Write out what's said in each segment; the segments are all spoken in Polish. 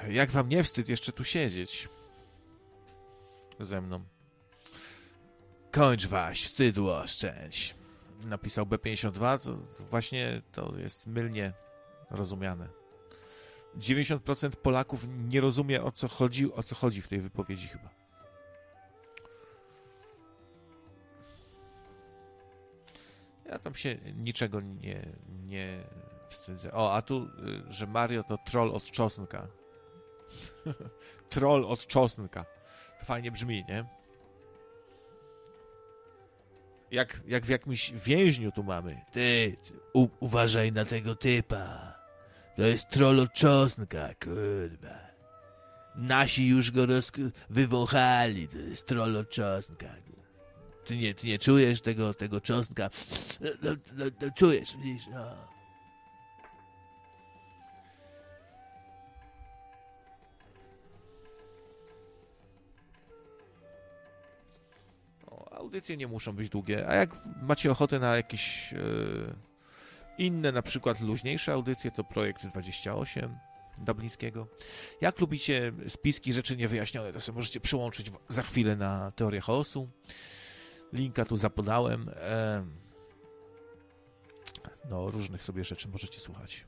Jak wam nie wstyd jeszcze tu siedzieć ze mną? Kończ waś, wstydło oszczędź. Napisał B52, co właśnie to jest mylnie rozumiane. 90% Polaków nie rozumie, o co chodzi w tej wypowiedzi chyba. Ja tam się niczego nie wstydzę. O, a tu, że Mario to troll od czosnka. Troll od czosnka. Fajnie brzmi, nie? Jak w jakimś więźniu tu mamy. Ty uważaj na tego typa. To jest troll od czosnka, kurwa. Nasi już go wywąchali. To jest troll od czosnka. Ty nie czujesz tego czosnka. No, czujesz, widzisz, no. Audycje nie muszą być długie, a jak macie ochotę na jakieś inne, na przykład luźniejsze audycje, to Projekt 28 Dublińskiego. Jak lubicie spiski rzeczy niewyjaśnione, to sobie możecie przyłączyć za chwilę na Teorię Chaosu. Linka tu zapodałem. No, różnych sobie rzeczy możecie słuchać.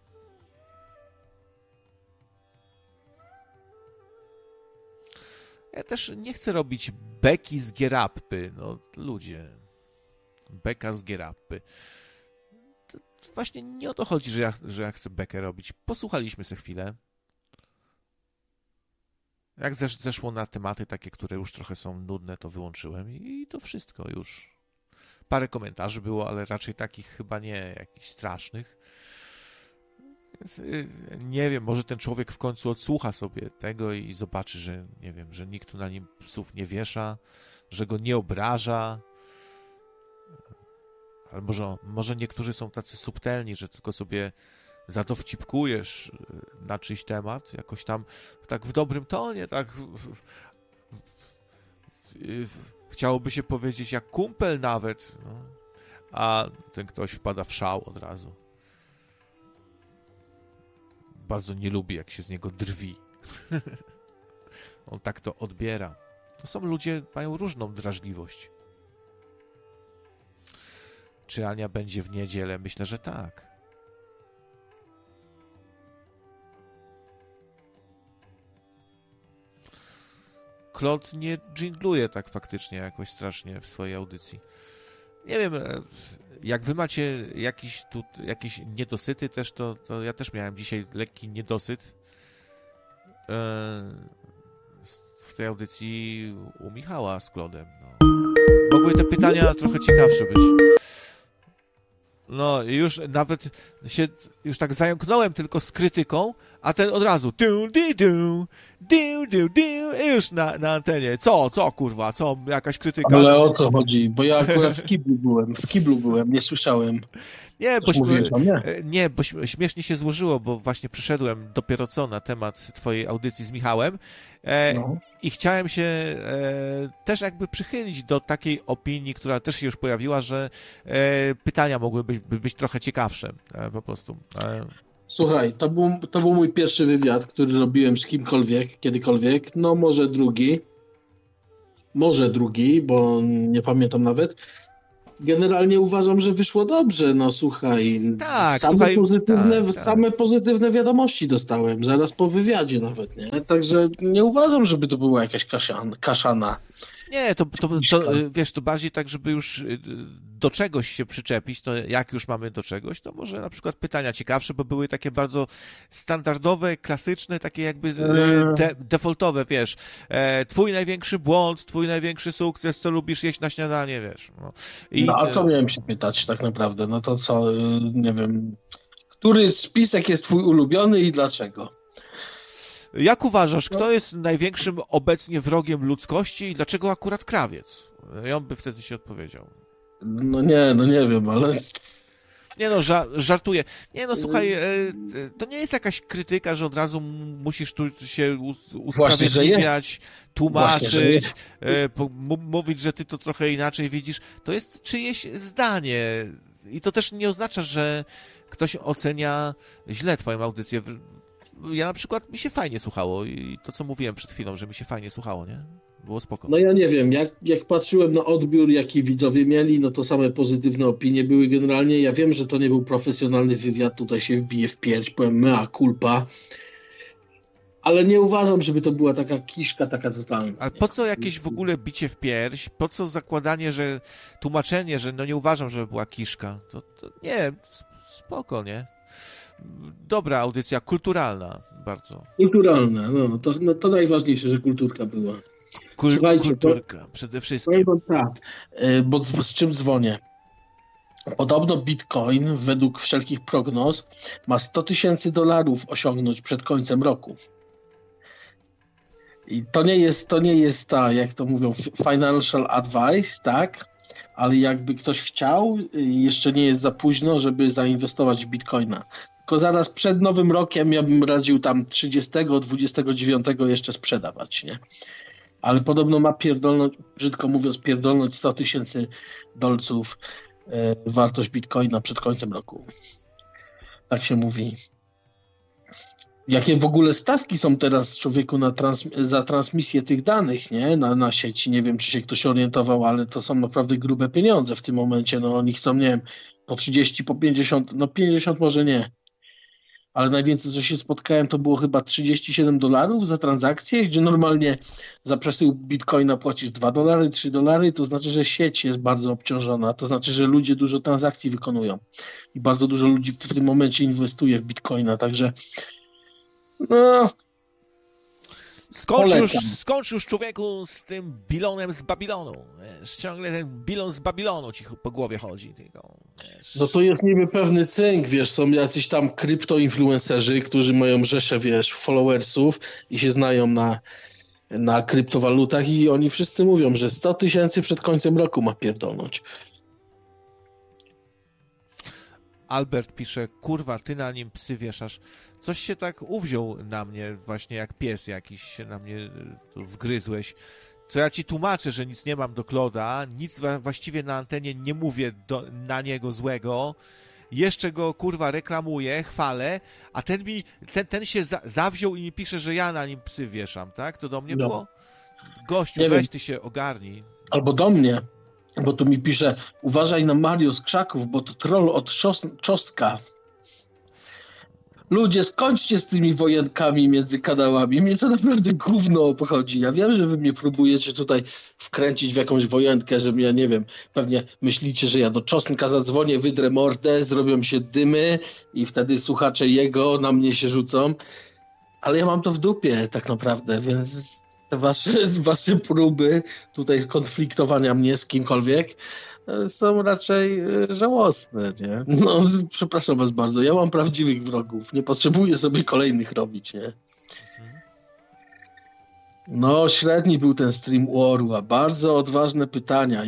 Ja też nie chcę robić beki z Gierappy. No, ludzie. Beka z Gierappy. To właśnie nie o to chodzi, że ja chcę bekę robić. Posłuchaliśmy sobie chwilę. Jak zeszło na tematy takie, które już trochę są nudne, to wyłączyłem i to wszystko już. Parę komentarzy było, ale raczej takich chyba nie jakichś strasznych. Więc nie wiem, może ten człowiek w końcu odsłucha sobie tego i zobaczy, że nie wiem, że nikt tu na nim psów nie wiesza, że go nie obraża. Ale może niektórzy są tacy subtelni, że tylko sobie zadowcipkujesz na czyjś temat, jakoś tam tak w dobrym tonie, tak chciałoby się powiedzieć jak kumpel nawet, no. A ten ktoś wpada w szał od razu. Bardzo nie lubi, jak się z niego drwi. On tak to odbiera. To są ludzie, mają różną drażliwość. Czy Ania będzie w niedzielę? Myślę, że tak. Klot nie dżingluje tak faktycznie jakoś strasznie w swojej audycji. Nie wiem, jak wy macie jakieś niedosyty też, to ja też miałem dzisiaj lekki niedosyt w tej audycji u Michała z Klodem. No. Mogły te pytania trochę ciekawsze być. No i już nawet się już tak zająknąłem tylko z krytyką, a ten od razu już na antenie. Co kurwa, jakaś krytyka? Ale o co chodzi? Bo ja akurat w kiblu byłem, nie słyszałem. Nie, bo śmiesznie się złożyło, bo właśnie przyszedłem dopiero co na temat twojej audycji z Michałem i chciałem się też jakby przychylić do takiej opinii, która też się już pojawiła, że pytania mogłyby być trochę ciekawsze po prostu. Słuchaj, to był mój pierwszy wywiad, który robiłem z kimkolwiek, kiedykolwiek, no może drugi, bo nie pamiętam nawet. Generalnie uważam, że wyszło dobrze, no słuchaj, tak, same pozytywne wiadomości dostałem, zaraz po wywiadzie nawet, nie? Także nie uważam, żeby to była jakaś kaszana. Nie, to wiesz, to bardziej tak, żeby już do czegoś się przyczepić, to jak już mamy do czegoś, to może na przykład pytania ciekawsze, bo były takie bardzo standardowe, klasyczne, takie jakby defaultowe, wiesz, twój największy błąd, twój największy sukces, co lubisz jeść na śniadanie, wiesz. A to miałem się pytać tak naprawdę, no to co, nie wiem, który spisek jest twój ulubiony i dlaczego? Jak uważasz, kto jest największym obecnie wrogiem ludzkości i dlaczego akurat krawiec? I on by wtedy się odpowiedział. No nie wiem, ale... Nie no, żartuję. Nie no, słuchaj, to nie jest jakaś krytyka, że od razu musisz tu się usprawiedliwiać, tłumaczyć, mówić, że ty to trochę inaczej widzisz. To jest czyjeś zdanie i to też nie oznacza, że ktoś ocenia źle twoją audycję. ja na przykład mi się fajnie słuchało i to, co mówiłem przed chwilą, że mi się fajnie słuchało, nie? Było spoko. No ja nie wiem, jak patrzyłem na odbiór, jaki widzowie mieli, no to same pozytywne opinie były generalnie. Ja wiem, że to nie był profesjonalny wywiad, tutaj się wbije w pierś, powiem mea culpa, ale nie uważam, żeby to była taka kiszka, taka totalna. Ale po co jakieś w ogóle bicie w pierś? Po co zakładanie, że tłumaczenie, że no nie uważam, żeby była kiszka? To nie, spoko, nie? Dobra audycja, kulturalna bardzo. Kulturalna, no to najważniejsze, że kulturka była. Słuchajcie, kulturka przede wszystkim. Tak, bo z czym dzwonię? Podobno Bitcoin, według wszelkich prognoz, ma $100,000 osiągnąć przed końcem roku. I to nie jest ta, jak to mówią, financial advice, tak? Ale jakby ktoś chciał, jeszcze nie jest za późno, żeby zainwestować w Bitcoina. Tylko zaraz przed Nowym Rokiem ja bym radził tam 30, 29 jeszcze sprzedawać, nie? Ale podobno ma pierdolnąć, brzydko mówiąc, pierdolnąć $100,000 wartość Bitcoina przed końcem roku. Tak się mówi. Jakie w ogóle stawki są teraz, człowieku, za transmisję tych danych, nie? Na sieci. Nie wiem, czy się ktoś orientował, ale to są naprawdę grube pieniądze w tym momencie. No oni chcą, nie wiem, po 30, po 50, no 50 może nie. Ale najwięcej, co się spotkałem, to było chyba $37 za transakcję, gdzie normalnie za przesył Bitcoina płacisz $2, $3, to znaczy, że sieć jest bardzo obciążona, to znaczy, że ludzie dużo transakcji wykonują i bardzo dużo ludzi w tym momencie inwestuje w Bitcoina, także no... Skończ już, człowieku, z tym Bilonem z Babilonu. Wiesz, ciągle ten Bilon z Babilonu ci po głowie chodzi. Tylko, no to jest niby pewny cynk, wiesz, są jacyś tam kryptoinfluencerzy, którzy mają rzesze, wiesz, followersów i się znają na kryptowalutach i oni wszyscy mówią, że 100,000 przed końcem roku ma pierdolnąć. Albert pisze, kurwa, ty na nim psy wieszasz. Coś się tak uwziął na mnie, właśnie jak pies jakiś się na mnie wgryzłeś. Co ja ci tłumaczę, że nic nie mam do Kloda, nic właściwie na antenie nie mówię na niego złego, jeszcze go, kurwa, reklamuję, chwalę, a ten się zawziął i mi pisze, że ja na nim psy wieszam, tak? To do mnie było? Gościu, nie weź wiem. ty się ogarnij. Albo do mnie, bo tu mi pisze, uważaj na Mario z krzaków, bo to troll od czoska. Ludzie, skończcie z tymi wojenkami między kanałami. Mnie to naprawdę gówno obchodzi. Ja wiem, że wy mnie próbujecie tutaj wkręcić w jakąś wojenkę, że ja nie wiem, pewnie myślicie, że ja do czosnka zadzwonię, wydrę mordę, zrobią się dymy i wtedy słuchacze jego na mnie się rzucą. Ale ja mam to w dupie tak naprawdę, więc te wasze próby tutaj konfliktowania mnie z kimkolwiek są raczej żałosne, nie? No, przepraszam was bardzo, ja mam prawdziwych wrogów, nie potrzebuję sobie kolejnych robić, nie? No, średni był ten stream u Orła, bardzo odważne pytania.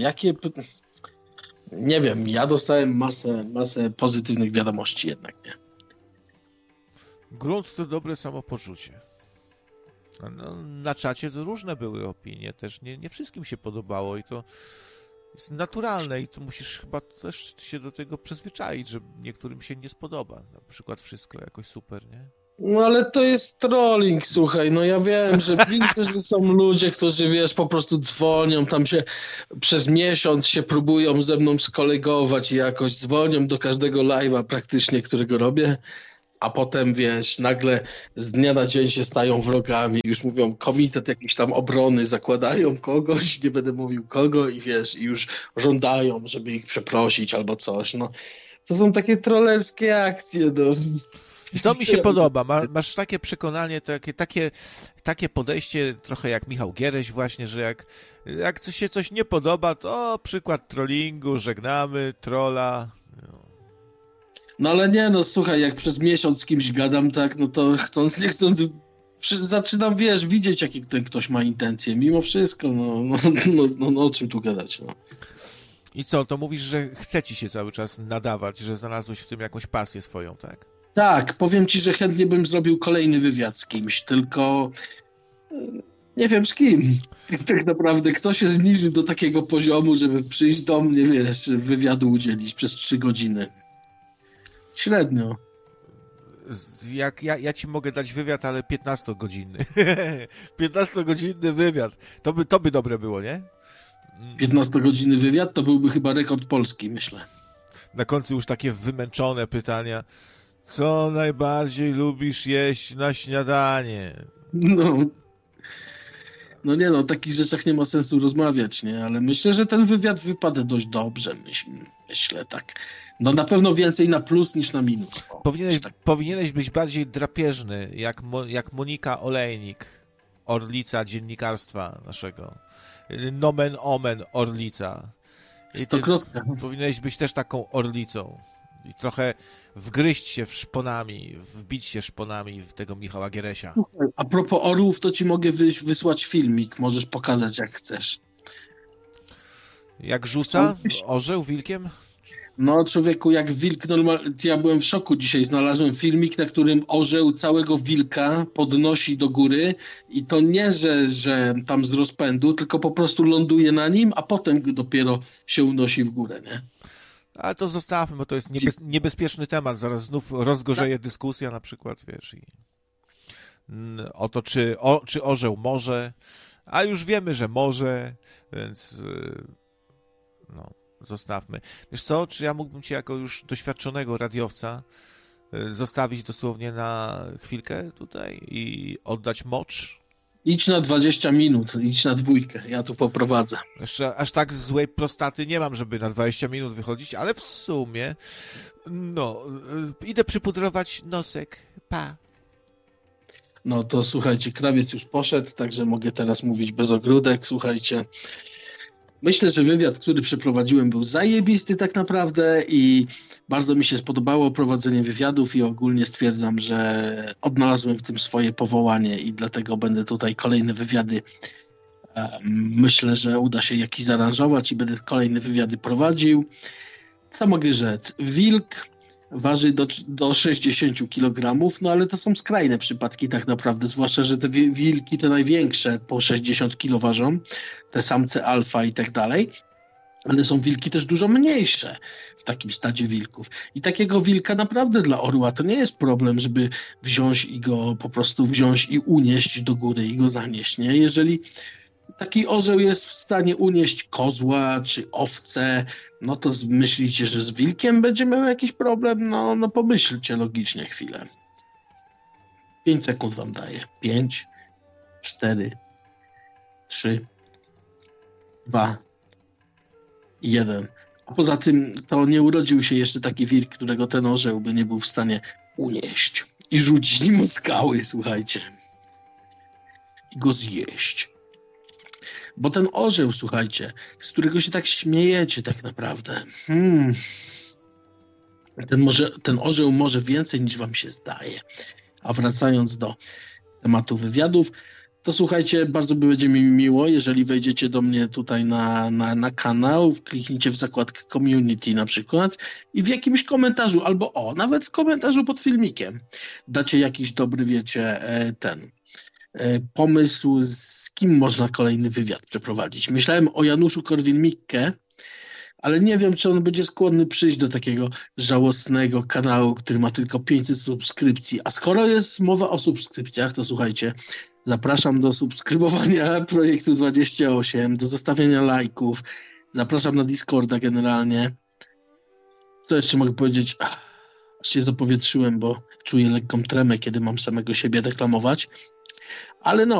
Nie wiem, ja dostałem masę pozytywnych wiadomości jednak, nie? Grunt to dobre samopoczucie. No, na czacie to różne były opinie, też nie wszystkim się podobało i to jest naturalne i tu musisz chyba też się do tego przyzwyczaić, że niektórym się nie spodoba. Na przykład wszystko jakoś super, nie? No ale to jest trolling, słuchaj, no ja wiem, że widzę, że są ludzie, którzy, wiesz, po prostu dzwonią, tam się przez miesiąc się próbują ze mną skolegować i jakoś dzwonią do każdego live'a praktycznie, którego robię, a potem, wiesz, nagle z dnia na dzień się stają wrogami, już mówią komitet jakiś tam obrony, zakładają kogoś, nie będę mówił kogo i wiesz, i już żądają, żeby ich przeprosić albo coś, no. To są takie trollerskie akcje, no. I to mi się podoba. Masz takie przekonanie, takie podejście trochę jak Michał Giereś właśnie, że jak coś nie podoba, to przykład trollingu, żegnamy, trolla. No ale nie, no słuchaj, jak przez miesiąc z kimś gadam, tak, no to chcąc, nie chcąc, zaczynam, wiesz, widzieć, jakie ten ktoś ma intencje. Mimo wszystko, no o czym tu gadać, no. I co, to mówisz, że chce ci się cały czas nadawać, że znalazłeś w tym jakąś pasję swoją, tak? Tak, powiem ci, że chętnie bym zrobił kolejny wywiad z kimś, tylko nie wiem z kim. Tak naprawdę, kto się zniży do takiego poziomu, żeby przyjść do mnie, wiesz, wywiadu udzielić przez 3 godziny. Średnio. Ja ci mogę dać wywiad, ale 15-godzinny. 15-godzinny wywiad. To by dobre było, nie? 15-godzinny wywiad to byłby chyba rekord polski, myślę. Na końcu już takie wymęczone pytania. Co najbardziej lubisz jeść na śniadanie? No nie no, o takich rzeczach nie ma sensu rozmawiać, nie? Ale myślę, że ten wywiad wypada dość dobrze, myślę tak. No na pewno więcej na plus niż na minus. Powinieneś być bardziej drapieżny, jak Monika Olejnik, orlica dziennikarstwa naszego. Nomen omen orlica. Stokrotka. Powinieneś być też taką orlicą. I trochę wgryźć się wbić się szponami w tego Michała Gieresia. Słuchaj, a propos orłów, to ci mogę wysłać filmik, możesz pokazać jak chcesz. Jak rzuca orzeł wilkiem? No człowieku, jak wilk normalnie, ja byłem w szoku dzisiaj, znalazłem filmik, na którym orzeł całego wilka podnosi do góry i to nie, że tam z rozpędu, tylko po prostu ląduje na nim, a potem dopiero się unosi w górę, nie? Ale to zostawmy, bo to jest niebezpieczny temat. Zaraz znów rozgorzeje dyskusja na przykład, wiesz, o to, czy orzeł może, a już wiemy, że może, więc no, zostawmy. Wiesz co, czy ja mógłbym cię jako już doświadczonego radiowca zostawić dosłownie na chwilkę tutaj i oddać mocz? Idź na 20 minut, idź na 2, ja tu poprowadzę. Jeszcze aż tak złej prostaty nie mam, żeby na 20 minut wychodzić, ale w sumie, no, idę przypudrować nosek, pa. No to słuchajcie, krawiec już poszedł, także mogę teraz mówić bez ogródek, słuchajcie. Myślę, że wywiad, który przeprowadziłem, był zajebisty tak naprawdę i bardzo mi się spodobało prowadzenie wywiadów i ogólnie stwierdzam, że odnalazłem w tym swoje powołanie i dlatego będę tutaj kolejne wywiady, myślę, że uda się jakiś zaaranżować i będę kolejne wywiady prowadził. Co mogę rzec? Wilk waży do 60 kg, no ale to są skrajne przypadki tak naprawdę, zwłaszcza, że te wilki, te największe, po 60 kg ważą, te samce alfa i tak dalej, ale są wilki też dużo mniejsze w takim stadzie wilków. I takiego wilka naprawdę dla orła to nie jest problem, żeby wziąć i go po prostu i unieść do góry i go zanieść, nie? Jeżeli taki orzeł jest w stanie unieść kozła czy owcę, no to myślicie, że z wilkiem będzie miał jakiś problem? No pomyślcie logicznie chwilę. 5 sekund wam daję. 5, 4, 3, 2, 1. A poza tym to nie urodził się jeszcze taki wilk, którego ten orzeł by nie był w stanie unieść i rzucić nim o skały, słuchajcie. I go zjeść. Bo ten orzeł, słuchajcie, z którego się tak śmiejecie tak naprawdę, ten orzeł może więcej niż wam się zdaje. A wracając do tematu wywiadów, to słuchajcie, bardzo będzie mi miło, jeżeli wejdziecie do mnie tutaj na kanał, kliknijcie w zakładkę community na przykład i w jakimś komentarzu, albo nawet w komentarzu pod filmikiem dacie jakiś dobry, wiecie, pomysł, z kim można kolejny wywiad przeprowadzić. Myślałem o Januszu Korwin-Mikke, ale nie wiem, czy on będzie skłonny przyjść do takiego żałosnego kanału, który ma tylko 500 subskrypcji. A skoro jest mowa o subskrypcjach, to słuchajcie, zapraszam do subskrybowania Projektu 28, do zostawiania lajków, zapraszam na Discorda generalnie. Co jeszcze mogę powiedzieć? Aż się zapowietrzyłem, bo czuję lekką tremę, kiedy mam samego siebie reklamować. Ale no,